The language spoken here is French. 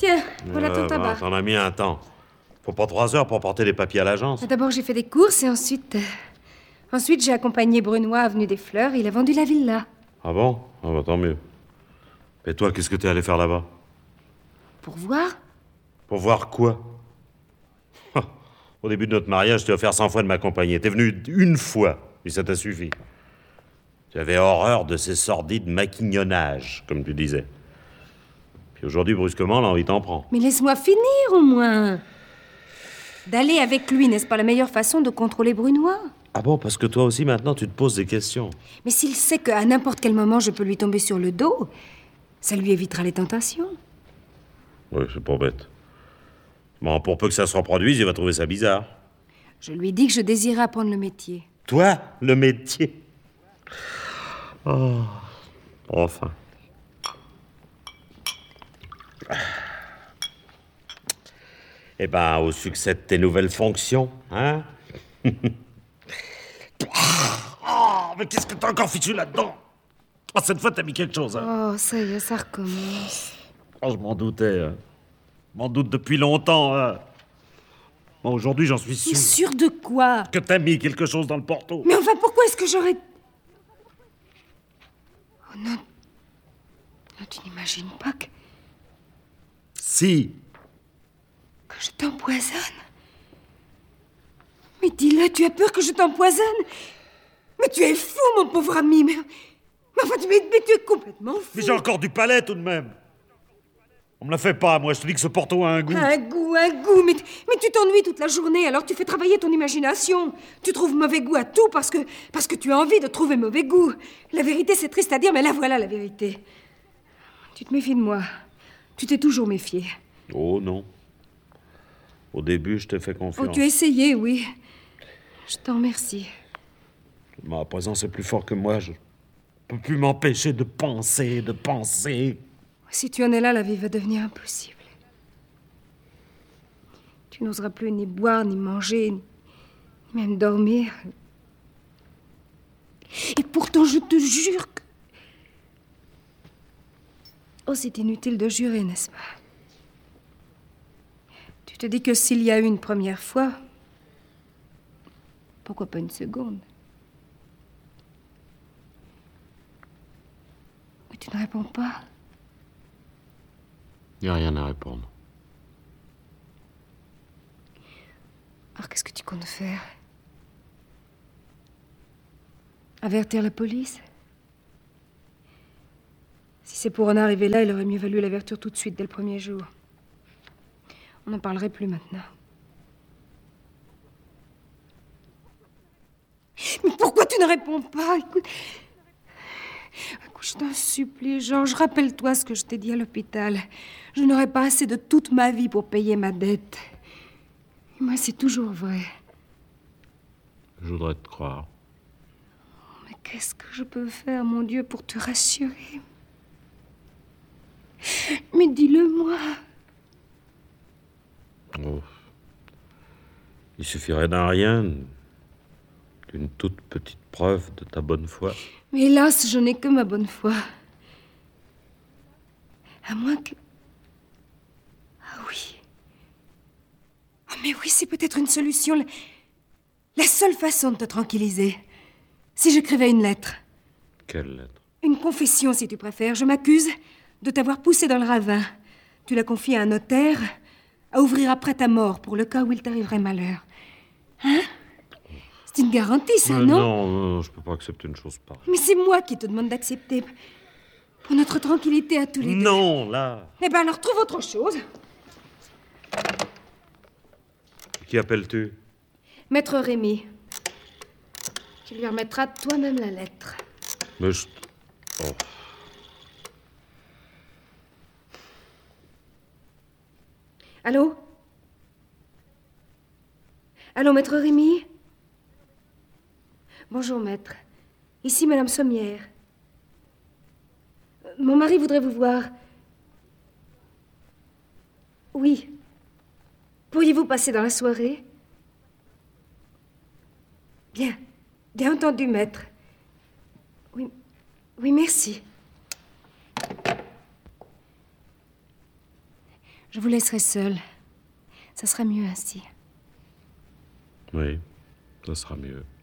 Tiens, voilà ton tabac. T'en as mis un temps. Faut pas 3 heures pour porter les papiers à l'agence. D'abord, j'ai fait des courses et ensuite... Ensuite, j'ai accompagné Brunois avenue des Fleurs et il a vendu la villa. Ah bon? Ah bah tant mieux. Et toi, qu'est-ce que t'es allé faire là-bas? Pour voir? Pour voir quoi? Au début de notre mariage, tu as offert 100 fois de m'accompagner. T'es venu une fois, et ça t'a suffi. Tu avais horreur de ces sordides maquignonnages, comme tu disais. Puis aujourd'hui, brusquement, l'envie t'en prend. Mais laisse-moi finir, au moins. D'aller avec lui, n'est-ce pas la meilleure façon de contrôler Brunois? Ah bon, parce que toi aussi, maintenant, tu te poses des questions. Mais s'il sait qu'à n'importe quel moment, je peux lui tomber sur le dos, ça lui évitera les tentations. Oui, c'est pas bête. Bon, pour peu que ça se reproduise, il va trouver ça bizarre. Je lui dis que je désirais apprendre le métier. Toi, le métier? Oh, enfin. Eh ben, au succès de tes nouvelles fonctions, hein? Oh, mais qu'est-ce que t'as encore fichu là-dedans? Oh, cette fois, t'as mis quelque chose, hein? Oh, ça y est, ça recommence. Oh, je m'en doutais, hein. Je m'en doute depuis longtemps, hein. Bon, aujourd'hui, j'en suis sûr. Mais sûr de quoi? Que t'as mis quelque chose dans le porto. Mais enfin, pourquoi est-ce que j'aurais... Oh non. Non, tu n'imagines pas que Si. je t'empoisonne? Mais dis-le, tu as peur que je t'empoisonne? Mais tu es fou, mon pauvre ami, mais enfin, mais tu es complètement fou. Mais j'ai encore du palais, tout de même. On me la fait pas, moi, je te dis que ce porto a un goût. Un goût, mais tu t'ennuies toute la journée, alors tu fais travailler ton imagination. Tu trouves mauvais goût à tout parce que tu as envie de trouver mauvais goût. La vérité, c'est triste à dire, mais là, voilà la vérité. Tu te méfies de moi. Tu t'es toujours méfié. Oh, non. Au début, je t'ai fait confiance. Oh, tu as essayé, oui. Je t'en remercie. Ma présence est plus fort que moi, je peux plus m'empêcher de penser. Si tu en es là, la vie va devenir impossible. Tu n'oseras plus ni boire, ni manger, ni même dormir. Et pourtant, je te jure que... Oh, c'est inutile de jurer, n'est-ce pas? Tu te dis que s'il y a eu une première fois, pourquoi pas une seconde? Mais tu ne réponds pas. Il n'y a rien à répondre. Alors, qu'est-ce que tu comptes faire? Avertir la police? Si c'est pour en arriver là, il aurait mieux valu l'avertir tout de suite, dès le premier jour. On n'en parlerait plus maintenant. Mais pourquoi tu ne réponds pas? Écoute, je t'en supplie, Georges, rappelle-toi ce que je t'ai dit à l'hôpital. Je n'aurai pas assez de toute ma vie pour payer ma dette. Et moi, c'est toujours vrai. Je voudrais te croire. Mais qu'est-ce que je peux faire, mon Dieu, pour te rassurer? Mais dis-le-moi. Oh. Il suffirait d'un rien, d'une toute petite preuve de ta bonne foi. Mais hélas, je n'ai que ma bonne foi. À moins que... Ah oui. Ah mais oui, c'est peut-être une solution. La seule façon de te tranquilliser. Si j'écrivais une lettre. Quelle lettre? Une confession, si tu préfères. Je m'accuse de t'avoir poussé dans le ravin. Tu l'as confié à un notaire à ouvrir après ta mort pour le cas où il t'arriverait malheur. Hein? C'est une garantie, ça, non? Non, je peux pas accepter une chose pareille. Mais c'est moi qui te demande d'accepter. Pour notre tranquillité à tous les deux. Non, là. Eh ben alors, trouve autre chose. Qui appelles-tu? Maître Rémy. Tu lui remettras toi-même la lettre. Mais je... Oh. Allô? Allô, Maître Rémy? Bonjour, maître. Ici, Madame Sommière. Mon mari voudrait vous voir. Oui. Pourriez-vous passer dans la soirée? Bien. Bien entendu, maître. Oui. Oui, merci. Je vous laisserai seule. Ça sera mieux ainsi. Oui, ça sera mieux.